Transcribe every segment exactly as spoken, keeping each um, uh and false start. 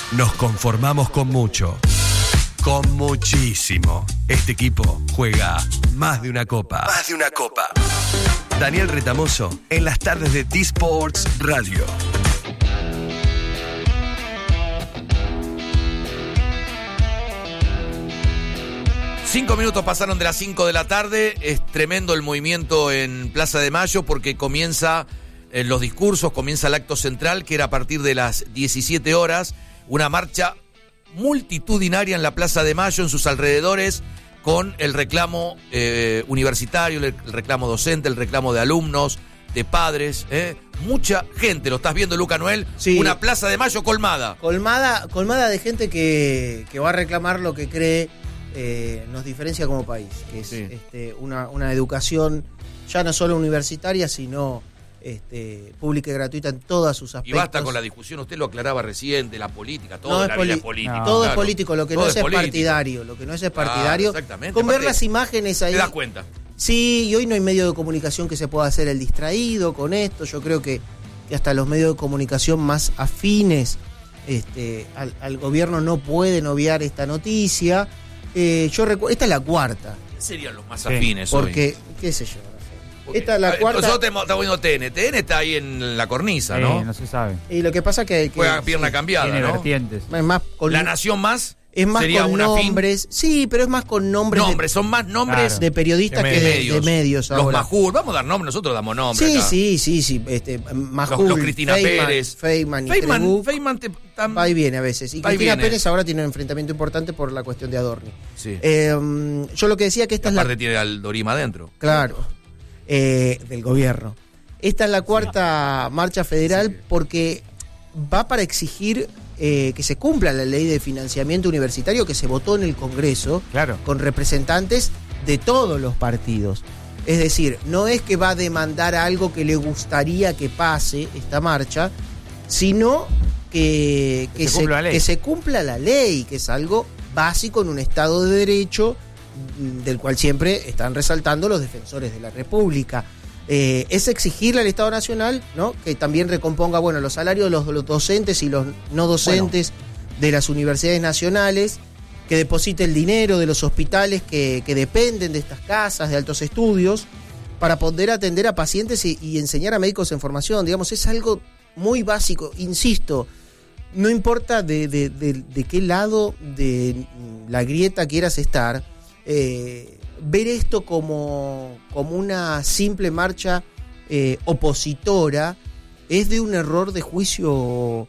nos conformamos con mucho. Con muchísimo. Este equipo juega más de una copa. Más de una copa. Daniel Retamoso en las tardes de T-Sports Radio. Cinco minutos pasaron de las cinco de la tarde. Es tremendo el movimiento en Plaza de Mayo porque comienza eh, los discursos, comienza el acto central, que era a partir de las diecisiete horas. Una marcha multitudinaria en la Plaza de Mayo, en sus alrededores, con el reclamo eh, universitario, el reclamo docente, el reclamo de alumnos, de padres. Eh. Mucha gente, lo estás viendo, Luca Noel. Sí. Una Plaza de Mayo colmada. Colmada, colmada de gente que, que va a reclamar lo que cree eh, nos diferencia como país, que es sí. este, una, una educación ya no solo universitaria, sino este, pública y gratuita en todos sus aspectos. Y basta con la discusión, usted lo aclaraba recién, de la política, todo no es la poli- vida política. No. Todo claro. es político, lo que todo no es, es político. partidario, lo que no es es partidario. Claro, exactamente. Con ver Aparte, las imágenes ahí. ¿te das cuenta? Sí, y hoy no hay medio de comunicación que se pueda hacer el distraído con esto. Yo creo que, que hasta los medios de comunicación más afines este, al, al gobierno no pueden obviar esta noticia. Eh, yo recu- esta es la cuarta. ¿Qué serían los más afines sí, porque, hoy? qué sé yo. Porque, esta es la cuarta. Nosotros estamos viendo T N. T N está ahí en la cornisa, ¿no? Sí, no se sabe. Y lo que pasa que... que juega pierna sí, cambiada, tiene ¿no? vertientes. Es más con, La Nación Más es más sería con una nombres. fin. Sí, pero es más con nombres. Nombres, de, son más nombres Claro. de periodistas de que de medios. de medios Los ahora. Majul, vamos a dar nombres, nosotros damos nombres. Sí, acá. sí, sí, sí. Este, Majul, Los, los Cristina Feynman, Pérez. Feynman y Feynman, Trebuch. Feynman te, tam... Va y viene a veces. Y Va y Cristina viene. Pérez ahora tiene un enfrentamiento importante por la cuestión de Adorni. Sí. Eh, yo lo que decía que esta es la... Aparte tiene al Dorima adentro. Claro, eh, del gobierno. Esta es la cuarta sí. marcha federal sí. porque va para exigir eh, que se cumpla la ley de financiamiento universitario que se votó en el Congreso, claro, con representantes de todos los partidos. Es decir, no es que va a demandar algo que le gustaría que pase esta marcha, sino que, que, que, se, se, que se cumpla la ley, que es algo básico en un Estado de Derecho, del cual siempre están resaltando los defensores de la República. Eh, es exigirle al Estado Nacional, ¿no?, que también recomponga, bueno, los salarios de los, los docentes y los no docentes bueno. de las universidades nacionales, que deposite el dinero de los hospitales que, que dependen de estas casas de altos estudios para poder atender a pacientes y, y enseñar a médicos en formación. Digamos, es algo muy básico, insisto, no importa de, de, de, de qué lado de la grieta quieras estar, eh, ver esto como, como una simple marcha eh, opositora es de un error de juicio o,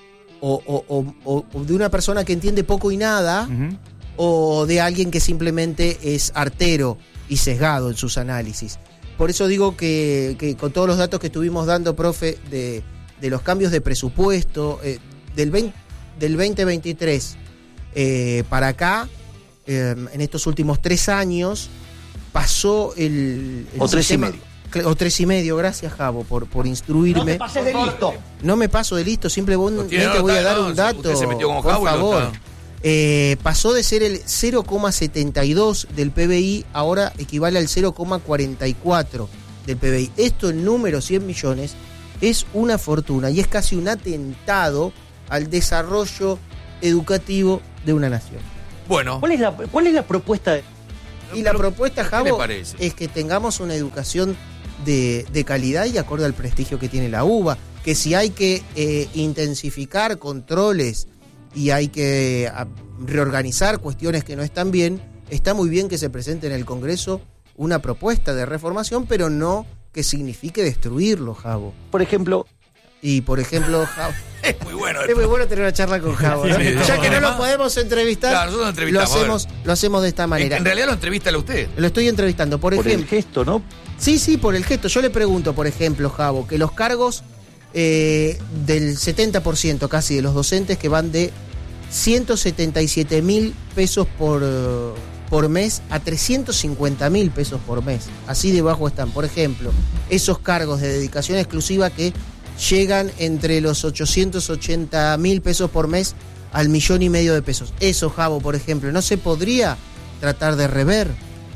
o, o, o, o de una persona que entiende poco y nada, uh-huh. o de alguien que simplemente es artero y sesgado en sus análisis. Por eso digo que, que con todos los datos que estuvimos dando, profe, de, de los cambios de presupuesto, eh, del, veinte, del veinte veintitrés eh, para acá, Eh, en estos últimos tres años pasó el, el o tres sistema, y medio o tres y medio, gracias Javo por, por instruirme. No te pases de listo. No me paso de listo, simplemente te voy a dar un dato, usted se metió con por Javo favor. Eh, pasó de ser el cero coma setenta y dos del P B I, ahora equivale al cero coma cuarenta y cuatro del P B I. Esto en número cien millones es una fortuna y es casi un atentado al desarrollo educativo de una nación. Bueno. ¿Cuál es la, cuál es la propuesta? Y la propuesta, Javo, parece? es que tengamos una educación de, de calidad y acorde al prestigio que tiene la UBA, que si hay que eh, intensificar controles y hay que a, reorganizar cuestiones que no están bien, está muy bien que se presente en el Congreso una propuesta de reformación, pero no que signifique destruirlo, Javo. Por ejemplo... Y, por ejemplo, Javo... Es muy bueno. Es muy bueno tener una charla con Javo, ¿no? Sí, sí, ya no, que no además, lo podemos entrevistar, claro, nosotros lo, lo, entrevistamos, hacemos, lo hacemos de esta manera. En, en realidad lo entrevista usted. Lo estoy entrevistando, por, por ejemplo. el gesto, ¿no? Sí, sí, por el gesto. Yo le pregunto, por ejemplo, Javo, que los cargos eh, del setenta por ciento casi de los docentes, que van de ciento setenta y siete mil pesos por, por mes a trescientos cincuenta mil pesos por mes. Así de bajo están. Por ejemplo, esos cargos de dedicación exclusiva que llegan entre los ochocientos ochenta mil pesos por mes al millón y medio de pesos. Eso, Javo, por ejemplo, ¿no se podría tratar de rever?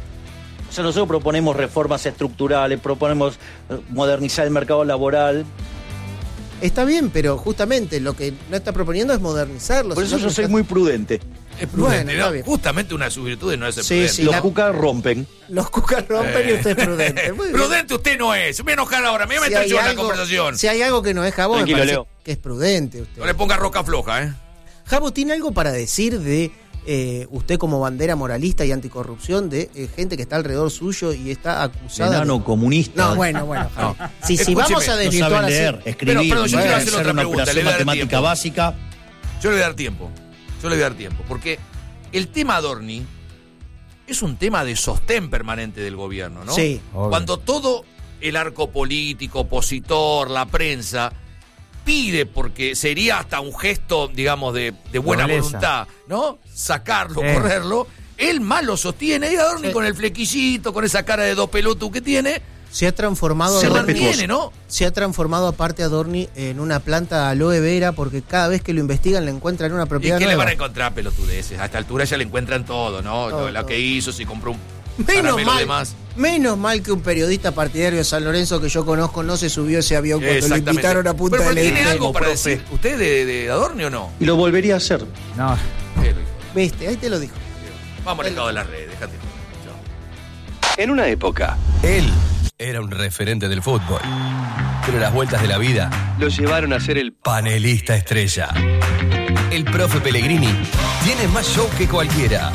O sea, nosotros proponemos reformas estructurales, proponemos modernizar el mercado laboral. Está bien, pero justamente lo que no está proponiendo es modernizarlo. Por eso sino yo que soy está- muy prudente. Es prudente, Bueno, ¿no? está bien. Justamente una de sus virtudes no es ser Sí, prudente. sí. Los la- cucas rompen. Los cucas rompen y usted es prudente. Muy bien. Prudente usted no es. Me voy a enojar ahora. Me voy a Si meter hay yo en la algo- conversación. Si hay algo que no es Jabo, me Tranquilo, parece Leo. que es prudente usted. No le ponga roca floja, ¿eh? Jabo, ¿tiene algo para decir de eh, usted como bandera moralista y anticorrupción de eh, gente que está alrededor suyo y está acusada Enano de... comunista. No, bueno, bueno, Jabo. Si, si Escúcheme, vamos a no No desvirtuar saben así- leer, escribir, Pero, pero yo no quiero saben hacer hacer otra una pregunta, operación le voy a dar matemática tiempo. básica. Yo le voy a dar tiempo. Yo le voy a dar tiempo. Porque el tema Adorni es un tema de sostén permanente del gobierno, ¿no? Sí. Obvio. Cuando todo el arco político, opositor, la prensa, pide, porque sería hasta un gesto, digamos, de, de buena Nobleza. voluntad, ¿no? Sacarlo, Eh. correrlo. Él más lo sostiene. Y Adorni Sí. con el flequillito, con esa cara de dos pelotus que tiene, Se ha transformado se Adorni- mantiene, ¿no? Se ha transformado aparte Adorni en una planta de aloe vera porque cada vez que lo investigan le encuentran una ¿Y propiedad qué le nueva. van a encontrar pelotudeces? A esta altura ya le encuentran todo, ¿no? Todo, lo, lo todo. que hizo, si compró un Menos caramelo mal, de más. menos mal que un periodista partidario de San Lorenzo que yo conozco no se subió a ese avión cuando lo Exactamente. invitaron a Punta Pero, del pero ¿tiene Este. algo para profe. decir usted de, de Adorni o no? Y lo volvería a hacer. No, Pero, hijo, Viste, ahí te lo dijo. vamos al estado de las redes, déjate. Chao. En una época, él era un referente del fútbol. Pero las vueltas de la vida lo llevaron a ser el panelista estrella. El profe Pellegrini tiene más show que cualquiera.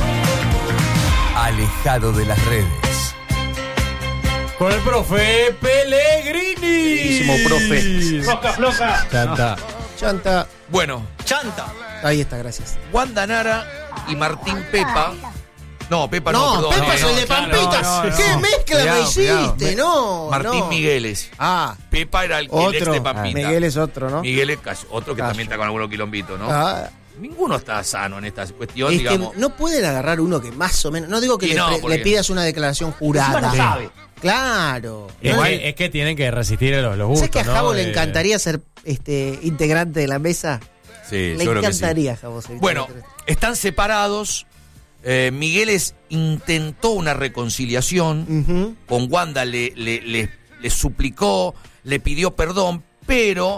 Alejado de las redes. con el profe Pellegrini. Queridísimo profe. Chanta. Chanta. Bueno, ¡Chanta! Ahí está, gracias. Wanda Nara y Martín Pepa. No, Pepa no, No, perdón. Pepa no, es no, el de claro, Pampitas. no, no, ¿Qué no. mezcla Cuidado, me hiciste? cuidado. No. Martín no. Migueles. Ah, Pepa era el, el otro. ex de Pampita. Miguel es otro, ¿no? Miguel es casi- otro que Caso. también está con algunos quilombitos, ¿no? Ah, Ninguno está sano en esta cuestión, es que digamos. no pueden agarrar uno que más o menos. No digo que Y le, no, pre- porque- le pidas una declaración jurada. Encima no sabe. Claro. Es, No que, le- es que tienen que resistir a los, los ¿Sabes gustos, que a ¿no? Javo le De- encantaría ser este integrante de la mesa? Sí, Le yo creo que sí. encantaría, Javo. ser Bueno, integrante. están separados. Eh, Migueles intentó una reconciliación. Ujú. Con Wanda le, le, le, le suplicó, le pidió perdón, pero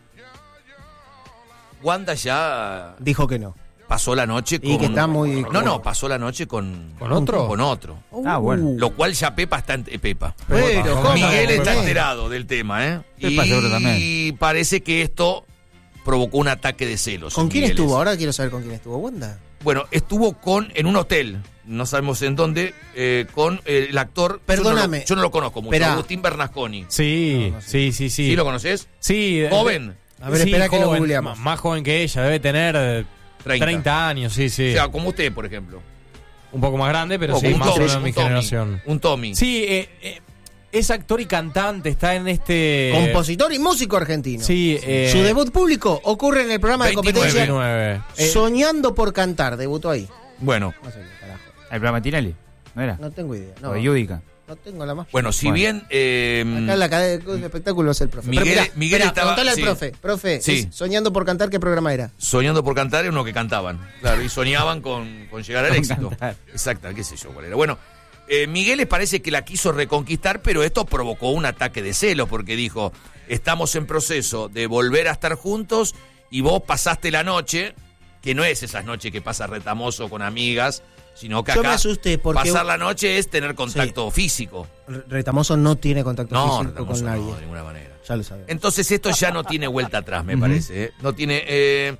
Wanda ya Dijo que no. pasó la noche con... Y que está muy- No, no, pasó la noche con... ¿Con otro? Con otro. Ah, bueno. Lo cual ya Pepa está... En, eh, Pepa. Pero, ¿cómo? ¿cómo? Miguel está Bueno. enterado del tema, ¿eh? Pepa seguro y también. parece que esto provocó un ataque de celos. ¿Con en quién Migueles. estuvo? Ahora quiero saber con quién estuvo Wanda. Bueno, estuvo con en un hotel, no sabemos en dónde, eh, con eh, el actor... Perdóname. Yo no lo, yo no lo conozco mucho, Esperá. Agustín Bernasconi. Sí, sí, sí, sí. ¿Sí lo conoces? Sí. de- Joven. A ver, sí, espera que lo joven, googleamos. ma- Más joven que ella, debe tener eh, treinta. treinta años, sí, sí. O sea, como usted, por ejemplo. Un poco más grande, pero O sí, como un más o Tommy, menos de mi un Tommy, generación. Un Tommy. Sí, eh, eh, es actor y cantante, está en este... Compositor y músico argentino. Sí, eh, Su debut público ocurre en el programa de veintinueve. competencia veintinueve. Eh, Soñando por cantar. Debutó ahí. Bueno, No sé qué carajo. ¿El programa Tinelli? ¿No era? No tengo idea. No, ¿O de Yudica? no tengo la más. bueno, si Bueno. bien... eh, Acá en la cadena de espectáculos es el profe. Miguel- Pero mirá, Miguel mirá, estaba- preguntale al sí. profe. Profe, Sí. es Soñando por cantar, ¿qué programa era? Soñando por cantar era uno que cantaban. Claro, y soñaban con, con llegar al Con éxito. cantar. Exacto, qué sé yo cuál era. Bueno, eh, Miguel les parece que la quiso reconquistar, pero esto provocó un ataque de celos, porque dijo, estamos en proceso de volver a estar juntos y vos pasaste la noche, que no es esas noches que pasa retamoso con amigas, sino que Yo acá me asusté porque- pasar la noche es tener contacto físico. R- Retamoso no tiene contacto No, físico retamoso con no, nadie. de ninguna manera. Ya lo sabemos. Entonces esto ya no tiene vuelta atrás, me Ujú. parece. ¿eh? No tiene... eh,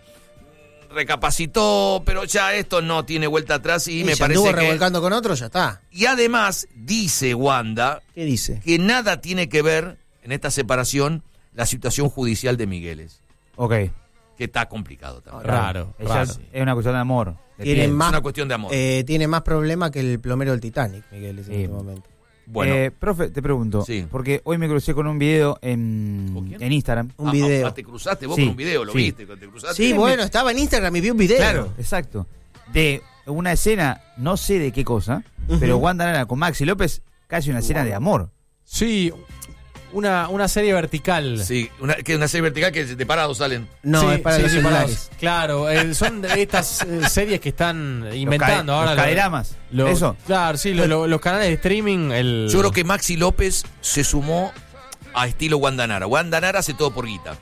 recapacitó, pero ya esto no tiene vuelta atrás y, Y me se parece anduvo que... revolcando con otro, ya está. Y además dice Wanda ¿Qué dice? que nada tiene que ver en esta separación la situación judicial de Migueles, Ok. que está complicado también. Raro, Ella raro. es una cuestión de amor. de Tiene piel. más, Es una cuestión de amor. eh, tiene más problema que el plomero del Titanic, Miguel, en Sí. este momento. Bueno, Eh, profe, te pregunto. Sí. Porque hoy me crucé con un video en, ¿Con quién? en Instagram. Un ah, video. ah, te cruzaste vos Sí, con un video, lo sí. viste, te cruzaste. Sí, bueno, estaba en Instagram y vi un video. Claro, exacto. De una escena, no sé de qué cosa, Ujú. pero Wanda Nara con Maxi López, casi una escena de amor. Sí, una, una serie vertical. Sí, una, que una serie vertical que de parado salen. No, Sí, es para sí, los sí, para celulares. los- Claro, eh, son de estas eh, series que están inventando Los ca- ahora. los lo- caderamas. lo- Eso. Claro, sí, lo- lo- los canales de streaming. El... Yo creo que Maxi López se sumó a estilo Wanda Nara. Wanda Nara hace todo por guita.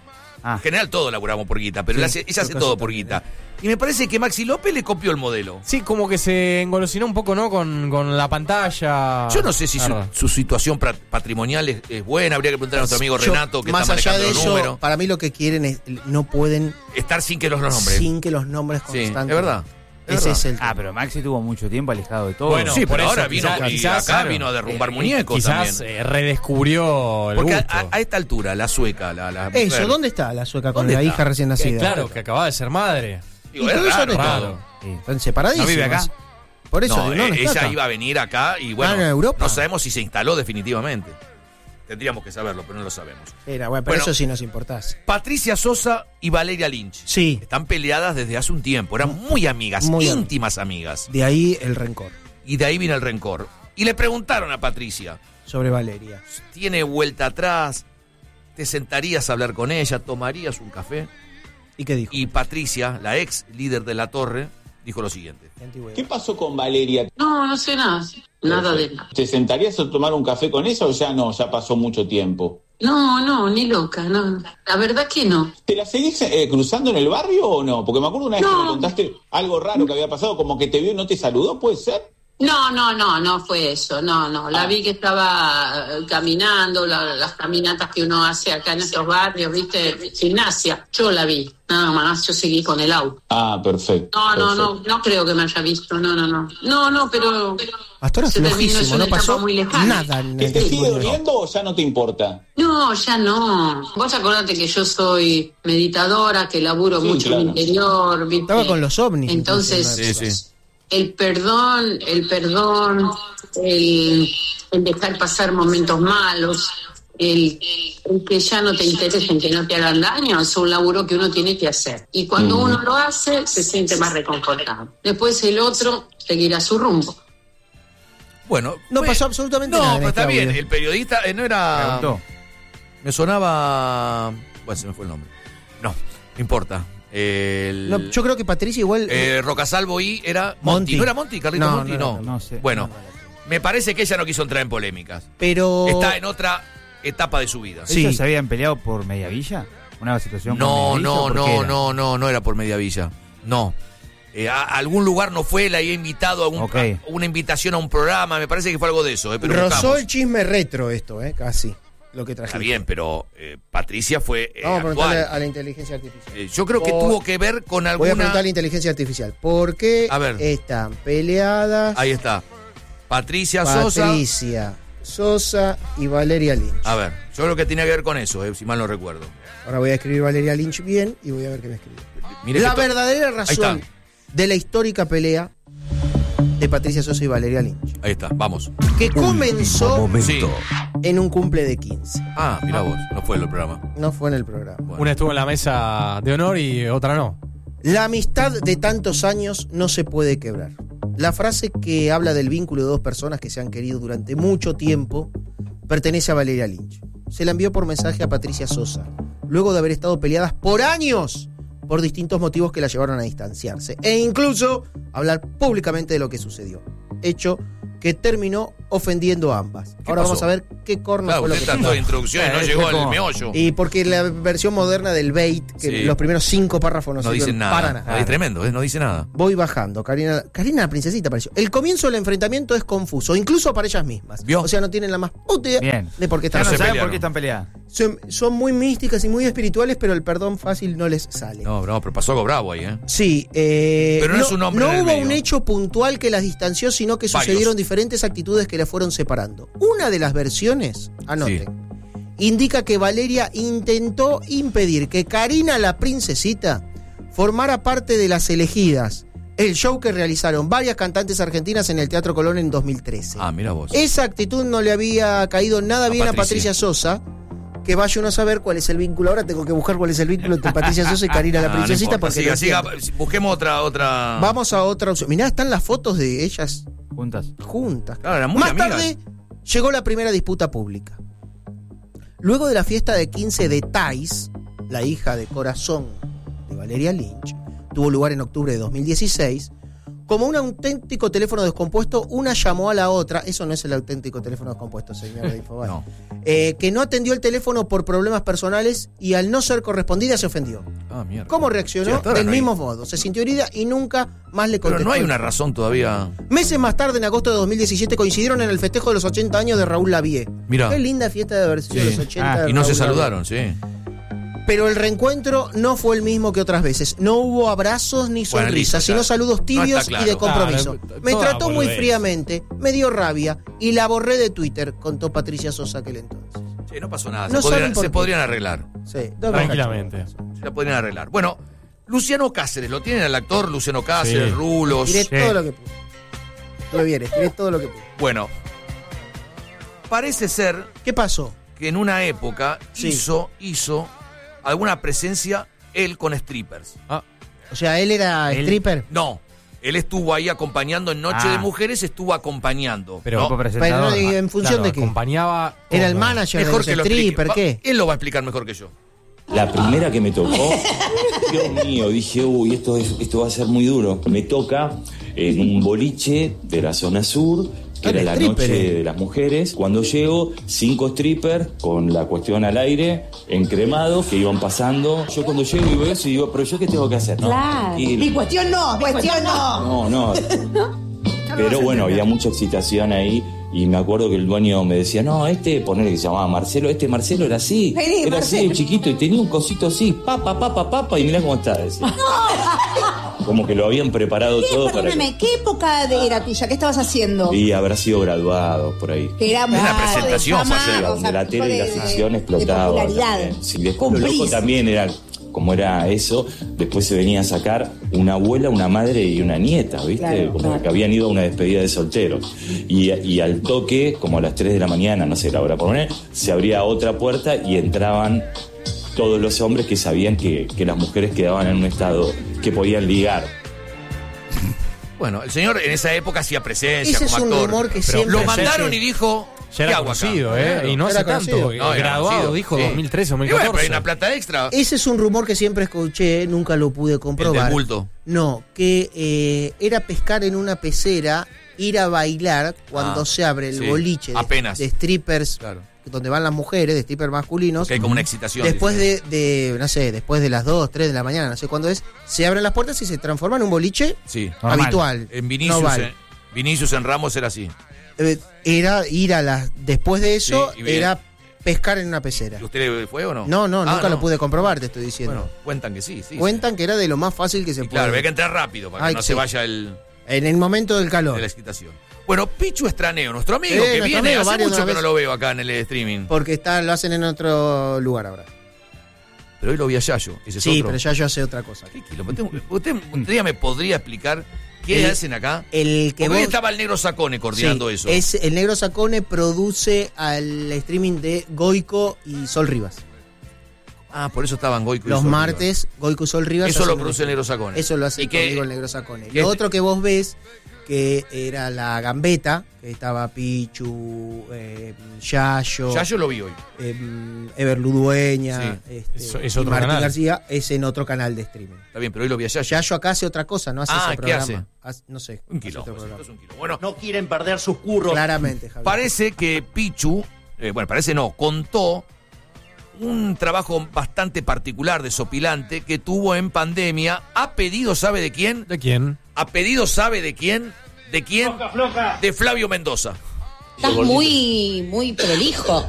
Ah. En general todos laburamos por guita, pero Sí, él hace- ella hace yo todo casi por también, guita. Y me parece que Maxi López le copió el modelo. Sí, como que se engolosinó un poco, ¿no? Con, con la pantalla. Yo no sé si su, Claro. su situación pra- patrimonial es, es buena, habría que preguntar a nuestro amigo Yo, Renato, que más está allá manejando de los eso, números. para mí lo que quieren es, no pueden Estar sin que los nombres. sin que los nombres Sí, es constantes. verdad. Es Ese verdad. es el Ah, tema. pero Maxi tuvo mucho tiempo alejado de todo. Bueno, Sí, por pero eso, ahora vino quizás- y quizás, acá claro, vino a derrumbar eh, muñecos Quizás también. eh, redescubrió el Porque a, gusto. a- a esta altura, la sueca, la, la Eso, mujer, ¿dónde está la sueca con ¿Dónde la está? hija recién Eh, nacida? claro, que acababa de ser madre. digo, ¿Y es todo eso raro no está? todo. Sí. Están separadísimos. ¿No vive acá? Por eso, No, digo, no, eh, no está ella acá. iba a venir acá y bueno, Ah, ¿en Europa? no sabemos si se instaló definitivamente. Tendríamos que saberlo, pero no lo sabemos. Era, bueno, pero Bueno. eso sí nos importás. Patricia Sosa y Valeria Lynch. Sí, Están peleadas desde hace un tiempo, eran muy amigas, Muy am- íntimas amigas. de ahí el rencor Y de ahí viene el rencor. Y le preguntaron a Patricia, sobre Valeria. ¿tiene vuelta atrás? ¿Te sentarías a hablar con ella? ¿Tomarías un café? ¿Y qué dijo? Y Patricia, la ex líder de La Torre, dijo lo siguiente. Qué antigüedad. ¿Qué pasó con Valeria? No, no sé nada. Nada de nada. ¿Te sentarías a tomar un café con ella o ya no? Ya pasó mucho tiempo. No, no, ni loca, no. La verdad que no. ¿Te la seguís eh, cruzando en el barrio o no? Porque me acuerdo una vez que No. me contaste algo raro que había pasado, como que te vio y no te saludó, ¿puede ser? No, no, no, no fue eso, no, no. La vi que estaba eh, caminando, la- las caminatas que uno hace acá en estos barrios, ¿viste? Gimnasia. Yo la vi, nada más, yo seguí con el auto. Ah, perfecto. No, no, perfecto. no, no creo que me haya visto, no, no, no. No, no, pero... Hasta ahora se terminó flojísimo, eso en no una etapa pasó muy lejana. nada en ¿Te, el te sigue testimonio. doliendo o ya no te importa? No, ya no. Vos acordate que yo soy meditadora, que laburo Sí, mucho claro. en el interior, ¿viste? Estaba con los ovnis. Entonces, incluso, en una época. sí. el perdón, el perdón, el, el dejar pasar momentos malos, el, el que ya no te interesen, que no te hagan daño, es un laburo que uno tiene que hacer. Y cuando uno lo hace, se siente más reconfortado. Después el otro seguirá su rumbo. Bueno, No fue- pasó absolutamente no, nada en pero este está bien, audio. el periodista eh, no era... Preguntó. Me sonaba... Bueno, se me fue el nombre. No, no importa. El, No, yo creo que Patricia igual... eh, Rocasalvo y era Monti. Monti. ¿No era Monti, Carlito No, Monti? no, No, no, no sé. Bueno, No, no, no. me parece que ella no quiso entrar en polémicas. pero... Está en otra etapa de su vida. Sí. ¿Ellos se habían peleado por Mediavilla? ¿Una situación por No, Mediavilla no, o por qué no, era? no, no, no era por Mediavilla. No. Eh, a, a algún lugar no fue, la había invitado a, un- Ok. a una invitación a un programa, me parece que fue algo de eso. Eh, pero Rozó buscamos. el chisme retro esto, eh, casi, lo que trajiste. Está bien, pero eh, Patricia fue eh, Vamos a preguntarle actual. a la inteligencia artificial. Eh, yo creo que O- tuvo que ver con Voy a alguna... preguntar a la inteligencia artificial. ¿Por qué A ver. están peleadas Ahí está. Patricia Sosa. Patricia Sosa y Valeria Lynch? A ver, yo creo que tiene que ver con eso, eh, si mal no recuerdo. Ahora voy a escribir Valeria Lynch bien y voy a ver qué me escribe. Mire La que to- verdadera Ahí razón está. de la histórica pelea de Patricia Sosa y Valeria Lynch, Ahí está, vamos. que comenzó Sí. en un cumple de quince. Ah, mira vos, no fue el programa. No fue en el programa. Bueno. Una estuvo en la mesa de honor y otra no. La amistad de tantos años no se puede quebrar. La frase que habla del vínculo de dos personas que se han querido durante mucho tiempo pertenece a Valeria Lynch. Se la envió por mensaje a Patricia Sosa, luego de haber estado peleadas por años por distintos motivos que la llevaron a distanciarse e incluso hablar públicamente de lo que sucedió. Hecho que terminó ofendiendo a ambas. Ahora pasó? vamos a ver qué corno Claro, fue lo usted que trató pasó. de introducción y no Eh, llegó fue al como- meollo. Y porque la versión moderna del bait, que Sí. los primeros cinco párrafos no, No sirven dicen nada. para nada. Es tremendo, eh, no dice nada. Voy bajando. Karina, Karina la princesita apareció. El comienzo del enfrentamiento es confuso, incluso para ellas mismas. ¿Vio? O sea, no tienen la más puta idea Bien. de por qué Ya están no se saben pelearon. por qué están peleadas. son, son muy místicas y muy espirituales, pero el perdón fácil no les sale. No, no, pero pasó algo bravo ahí, ¿eh? Sí, eh, Pero no es un hombre no en el hubo medio. un hecho puntual que las distanció, sino que Varios. sucedieron diferentes actitudes que las fueron separando. Una de las versiones, anoten, indica que Valeria intentó impedir que Karina la princesita formara parte de Las Elegidas, el show que realizaron varias cantantes argentinas en el Teatro Colón en dos mil trece. Ah, mira vos. Esa actitud no le había caído nada A bien Patricia. a Patricia Sosa, que vaya uno a saber cuál es el vínculo. Ahora tengo que buscar cuál es el vínculo entre Patricia Sosa y Karina la Ah, no princesita. importa. porque Siga, no siga, entiendo. busquemos otra, otra. Vamos a otra opción. Mirá, están las fotos de ellas Juntas. juntas. Claro, eran muy Más amigas. tarde llegó la primera disputa pública. Luego de la fiesta de quince de Thais, la hija de Corazón de Valeria Lynch, tuvo lugar en octubre de dos mil dieciséis, Como un auténtico teléfono descompuesto, una llamó a la otra. Eso no es el auténtico teléfono descompuesto, señor de Infobae. No. Eh, que no atendió el teléfono por problemas personales y al no ser correspondida se ofendió. Ah, mierda. ¿Cómo Sí, reaccionó? hasta ahora Del no hay- mismo modo. Se sintió herida y nunca más le contestó. Pero no hay el una teléfono. razón todavía. Meses más tarde, en agosto de dos mil diecisiete, coincidieron en el festejo de los ochenta años de Raúl Lavie. Mirá. Qué linda fiesta de haber sido Sí. los ochenta Ah, de Y no se Raúl Lavie. saludaron, sí. Pero el reencuentro no fue el mismo que otras veces. No hubo abrazos ni Bueno, sonrisas, listo, sino ya. saludos No tibios está claro. y de compromiso. Claro, Me toda trató muy boludez. fríamente, me dio rabia y la borré de Twitter, contó Patricia Sosa aquel entonces. Sí, no pasó nada. No se podrían, saben por se qué. podrían arreglar. Sí, dos Tranquilamente. cachos. Se la podrían arreglar. Bueno, Luciano Cáceres, ¿lo tienen al actor? Luciano Cáceres, Sí. Rulos. Tiré Sí. todo lo que pude. Estuve bien, tiré todo lo que pude. Bueno, parece ser ¿Qué pasó? que en una época Sí. hizo, hizo alguna presencia él con strippers. O sea, él era Él- stripper. No, él estuvo ahí acompañando en Noche Ah. de Mujeres, estuvo acompañando. Pero- ¿no? Tipo presentador. Pero, ¿y en función Claro, de qué? acompañaba Era el como- manager Mejor de que los lo explique. stripper, Va- ¿qué? Él lo va a explicar mejor que yo. La primera que me tocó, Dios mío, dije, uy, esto, es- esto va a ser muy duro. Me toca en un boliche de la zona sur, que Ah, era de la stripper, noche eh. de las mujeres. Cuando llego, cinco strippers con la cuestión al aire, encremados, que iban pasando. Yo cuando llego y veo eso, y digo, pero ¿yo qué tengo que hacer? No, Claro. tranquilo. Mi cuestión no, mi cuestión no. No, no. Pero bueno, había mucha excitación ahí. Y me acuerdo que el dueño me decía, no, este, ponerle que se llamaba Marcelo, este Marcelo era así, Vení, era así, Marcelo. chiquito, y tenía un cosito así, papa, papa, papa, y mirá cómo está, decía. Como que lo habían preparado ¿Qué, todo para perdóname, ¿qué época de- era tuya? ¿Qué estabas haciendo? que... Y habrá sido graduado por ahí. Que era Es una mucho de presentación, fama, fue La, o sea, de la tele y la de- ficción de explotaba. popularidad. también. Sí, después lo Cumplís. loco también era, como era eso, después se venía a sacar una abuela, una madre y una nieta, ¿viste? Claro, como claro. que habían ido a una despedida de soltero. Y, y al toque, como a las tres de la mañana, no sé la hora por poner, se abría otra puerta y entraban todos los hombres que sabían que, que las mujeres quedaban en un estado que podían ligar. Bueno, el señor en esa época hacía presencia Ese es como un actor. rumor que Pero siempre... Lo Sí, mandaron sí. y dijo, Ya ¿qué era hago acá? conocido, ¿eh? Claro, y no era hace tanto. conocido. No, era graduado, conocido. dijo Sí. dos mil trece, Y bueno, dos mil pero hay catorce. una plata extra. Ese es un rumor que siempre escuché, nunca lo pude comprobar. El del bulto. No, que eh, era pescar en una pecera, ir a bailar cuando Ah, se abre el sí, boliche de, apenas. de strippers, Claro. donde van las mujeres, de strippers masculinos. Que hay como una excitación. Después dice. de, de, no sé, después de las dos, tres de la mañana, no sé cuándo es, se abren las puertas y se transforma en un boliche Sí. Normal. habitual. En Vinicius, no vale. en, Vinicius en Ramos era así. Eh, Era ir a las. Después de eso, Sí, y bien. era pescar en una pecera. ¿Y usted le fue o no? No, no, Ah, nunca no. lo pude comprobar, te estoy diciendo. Bueno, cuentan que sí, sí. Cuentan que era de lo más fácil que se sí. Y puede. claro, había que entrar rápido para que Ay, no sí. se vaya el, En el momento del calor. de la excitación. Bueno, Pichu Estraneo, nuestro amigo Eh, que nuestro viene, amigo, hace varios mucho una que no vez. lo veo acá en el streaming. Porque está, lo hacen en otro lugar ahora. Pero hoy lo vi a Yayo, ese es Sí, otro. pero ya yo hace otra cosa. ¿Qué kilómetro? ¿Usted, usted un día me podría explicar qué El- hacen acá? El que Porque hoy vos- estaba el negro Sacone coordinando Sí, eso. Es, el Negro Sacone produce al streaming de Goico y Sol Rivas. Ah, por eso estaban Goico y Los Sol martes, Goico y Sol Rivas. Eso lo hacen produce un- el Negro Sacone. Eso lo hace ¿Y qué- conmigo el Negro Sacone. qué- Lo otro que vos ves, que era la gambeta, que estaba Pichu, eh, Yayo, Yayo lo vi hoy. eh, Ever Ludueña, Sí. este, Eso es y otro Martín canal. García, es en otro canal de streaming. Está bien, pero hoy lo vi a Yayo. Yayo acá hace otra cosa, no hace Ah, ese ¿qué programa. hace? Hace- no sé. Un hace kilo. otro programa. Es un kilo. Bueno, No quieren perder sus curros. Claramente, Javier. parece que Pichu, eh, bueno, parece no, contó un trabajo bastante particular, desopilante, que tuvo en pandemia, a pedido, ¿sabe de quién? ¿De quién? A pedido, ¿sabe de quién? ¿De quién? De Flavio Mendoza. Estás muy, muy prolijo.